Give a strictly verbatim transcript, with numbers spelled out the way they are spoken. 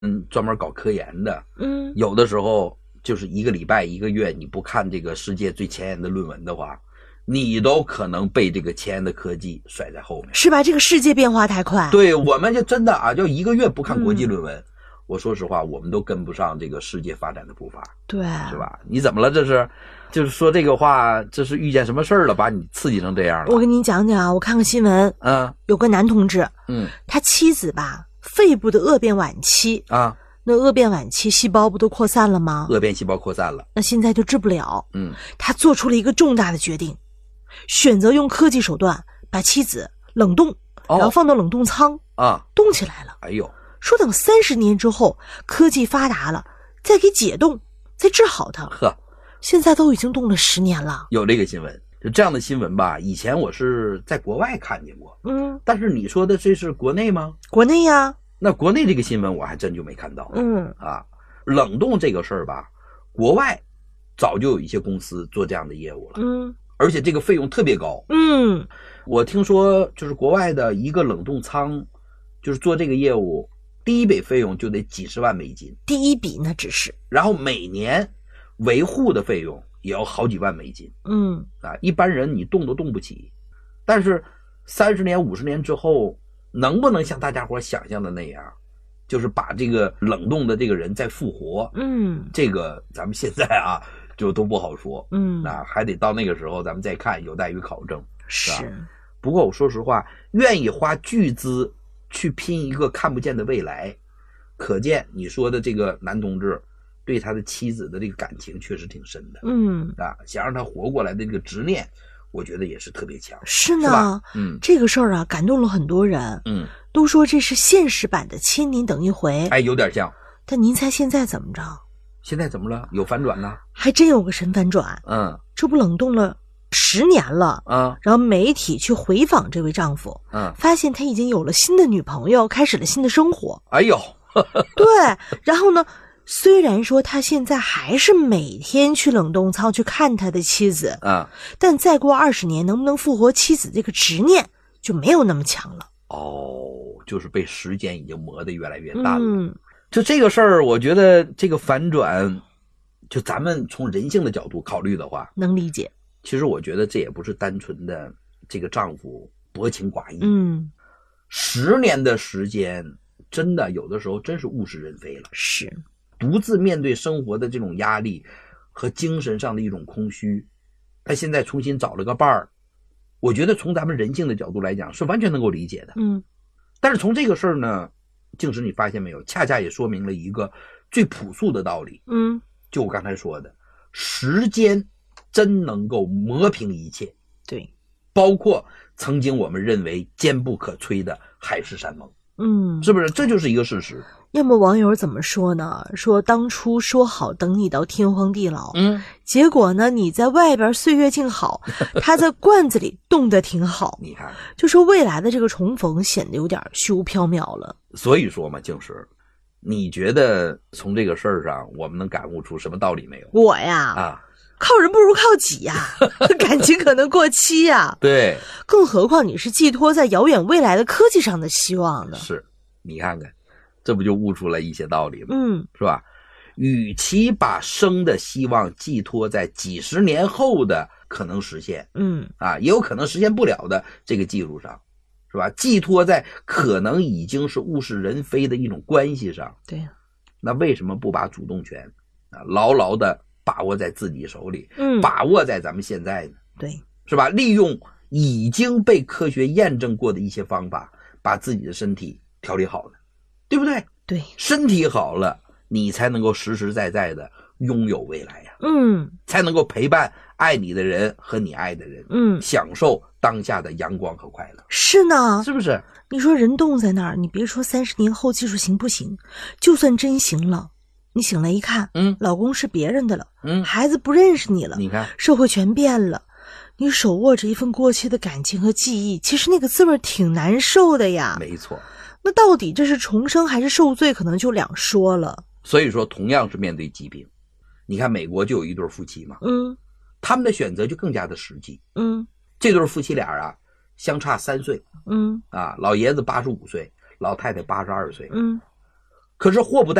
嗯，专门搞科研的， 嗯， 有的时候就是一个礼拜一个月你不看这个世界最前沿的论文的话，你都可能被这个前沿的科技甩在后面， 是吧？这个世界变化太快。 对，我们就真的啊，就一个月不看国际论文，嗯，我说实话，我们都跟不上这个世界发展的步伐， 对， 是吧？你怎么了？这是，就是说这个话，这是遇见什么事儿了，把你刺激成这样了？ 我跟你讲讲，我看个新闻， 嗯， 有个男同志， 嗯， 他妻子吧，肺部的恶变晚期啊， 那恶变晚期细胞不都扩散了吗？ 恶变细胞扩散了， 那现在就治不了。 嗯， 他做出了一个重大的决定，选择用科技手段把妻子冷冻， 哦， 然后放到冷冻仓啊， 冻起来了。 哎呦， 说等三十年之后科技发达了，再给解冻，再治好它。 呵， 现在都已经冻了十年了。 有这个新闻，就这样的新闻吧，以前我是在国外看见过， 嗯， 但是你说的这是国内吗？ 国内呀。 那国内这个新闻我还真就没看到。 嗯啊，冷冻这个事儿吧，国外早就有一些公司做这样的业务了。 嗯， 而且这个费用特别高。 嗯， 我听说就是国外的一个冷冻仓，就是做这个业务，第一笔费用就得几十万美金。 第一笔那只是， 然后每年维护的费用也要好几万美金。 嗯啊，一般人你动都动不起。但是三十年、五十年之后，能不能像大家伙想象的那样，就是把这个冷冻的这个人再复活？ 嗯， 这个咱们现在啊就都不好说。 嗯， 那还得到那个时候咱们再看，有待于考证。 是。 是吧？不过我说实话，愿意花巨资去拼一个看不见的未来，可见你说的这个男同志对他的妻子的这个感情确实挺深的。 嗯啊，想让他活过来的这个执念，我觉得也是特别强。 是呢， 是吧？嗯， 这个事儿啊，感动了很多人。 嗯， 都说这是现实版的千年等一回。 哎，有点像。 但您猜现在怎么着？ 现在怎么了？有反转呢？ 还真有个神反转。 嗯， 这不冷冻了十年了。 嗯， 然后媒体去回访这位丈夫， 嗯， 发现他已经有了新的女朋友，开始了新的生活。 哎呦， 对，然后呢？虽然说他现在还是每天去冷冻仓去看他的妻子， 啊， 但再过二十年，能不能复活妻子这个执念就没有那么强了。 哦，就是被时间已经磨得越来越淡了。 嗯， 就这个事儿，我觉得这个反转，就咱们从人性的角度考虑的话， 能理解。 其实我觉得这也不是单纯的这个丈夫薄情寡义。 嗯， 十年的时间，真的有的时候真是物是人非了。 是。 独自面对生活的这种压力和精神上的一种空虚，他现在重新找了个伴儿，我觉得从咱们人性的角度来讲是完全能够理解的。 嗯， 但是从这个事儿呢，静时你发现没有，恰恰也说明了一个最朴素的道理。 嗯， 就我刚才说的，时间真能够磨平一切。 对， 包括曾经我们认为坚不可摧的海誓山盟。 嗯， 是不是？这就是一个事实。 要么网友怎么说呢？说当初说好等你到天荒地老， 嗯， 结果呢你在外边岁月静好，他在罐子里冻得挺好。 你看， 就说未来的这个重逢显得有点虚无缥缈了。 所以说嘛，静时，你觉得从这个事儿上我们能感悟出什么道理没有？ 我呀， 啊， 靠人不如靠己呀，感情可能过期呀。 对， 更何况你是寄托在遥远未来的科技上的希望呢。 是，你看看，这不就悟出了一些道理吗？ 嗯， 是吧？与其把生的希望寄托在几十年后的可能实现， 嗯啊，也有可能实现不了的这个技术上，是吧？寄托在可能已经是物是人非的一种关系上， 对呀， 那为什么不把主动权啊牢牢的把握在自己手里， 嗯， 把握在咱们现在呢？ 对， 是吧？利用已经被科学验证过的一些方法，把自己的身体调理好了，对不对？ 对， 身体好了，你才能够实实在在的拥有未来呀， 嗯， 才能够陪伴爱你的人和你爱的人， 嗯， 享受当下的阳光和快乐， 是呢， 是不是？ 你说人冻在那儿，你别说三十年后技术行不行，就算真行了，你醒来一看， 嗯， 老公是别人的了， 嗯， 孩子不认识你了， 你看， 社会全变了，你手握着一份过期的感情和记忆，其实那个滋味挺难受的呀。 没错。 那到底这是重生还是受罪，可能就两说了。 所以说，同样是面对疾病，你看美国就有一对夫妻嘛， 嗯， 他们的选择就更加的实际。 嗯， 这对夫妻俩啊，相差三岁， 嗯啊，老爷子八十五岁，老太太八十二岁， 嗯， 可是祸不